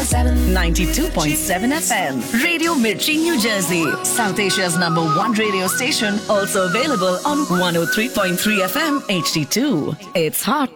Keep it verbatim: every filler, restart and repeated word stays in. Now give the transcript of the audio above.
point seven. ninety-two point seven F M. Radio Mirchi, New Jersey. South Asia's number one radio station. Also available on one oh three point three F M H D two. It's hot